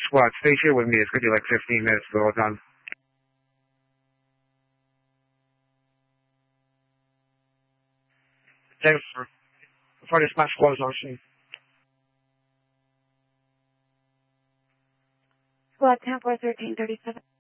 Squad, stay here with me. It's going to be like 15 minutes till we're done. Jennifer, before this match goes on scene. Squad 10-4-13-37.